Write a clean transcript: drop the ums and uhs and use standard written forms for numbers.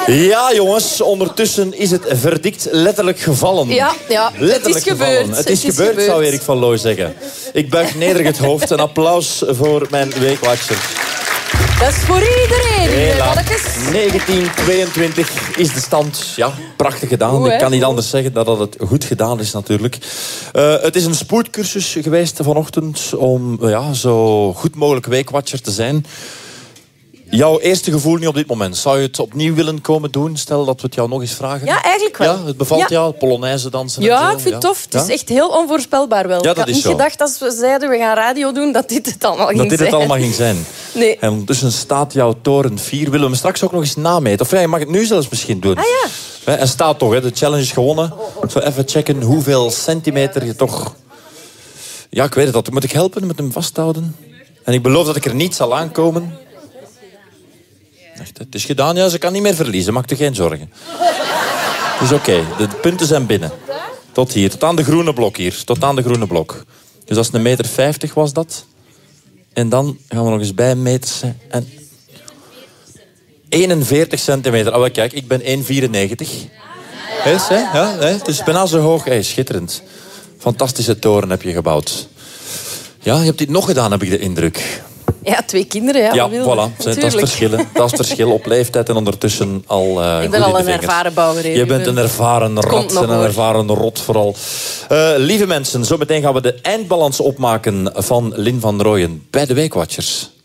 Ja, jongens, ondertussen is het verdikt letterlijk gevallen. Ja, letterlijk het is gebeurd. Het is gebeurd, zou Erik van Looy zeggen. Ik buig nederig het hoofd. Een applaus voor mijn weekwatcher. Dat is voor iedereen, mannetjes. 1922 is de stand. Ja, prachtig gedaan. Goed, ik kan niet anders zeggen dan dat het goed gedaan is natuurlijk. Het is een spoedcursus geweest vanochtend om zo goed mogelijk weekwatcher te zijn. Jouw eerste gevoel nu op dit moment? Zou je het opnieuw willen komen doen? Stel dat we het jou nog eens vragen. Ja, eigenlijk wel. Ja, het bevalt jou? Polonaise dansen en Ja, zo? ik vind het tof. Het is echt heel onvoorspelbaar wel. Ja, ik had niet gedacht als we zeiden we gaan radio doen dat dit het allemaal ging zijn. Dat dit het allemaal ging zijn. Nee. En ondertussen staat jouw toren 4. Willen we hem straks ook nog eens nameten? Of ja, je mag het nu zelfs misschien doen. Ah ja. En staat toch, hè? De challenge is gewonnen. Zo even checken hoeveel centimeter je toch... Ja, ik weet het. Dat moet ik helpen met hem vasthouden. En ik beloof dat ik er niet zal aankomen. Echt, het is gedaan, ja, ze kan niet meer verliezen. Maak je geen zorgen. Het is oké. De punten zijn binnen. Tot hier, tot aan de groene blok hier. Tot aan de groene blok. Dus dat is 1,50 meter was dat. En dan gaan we nog eens bij meters. En 41 centimeter. Oh, kijk, ik ben 1,94. Yes, hè? Ja, hè? Het is bijna zo hoog. Hey, schitterend. Fantastische toren heb je gebouwd. Ja, je hebt dit nog gedaan, heb ik de indruk. Ja, 2 kinderen. Ja, voilà. Dat is het verschil. Dat is het verschil op leeftijd en ondertussen al ik ben al een ervaren bouwer. Je bent een ervaren rat en een ervaren rot vooral. Lieve mensen, zometeen gaan we de eindbalans opmaken van Lin van Rooyen bij de Weekwatchers.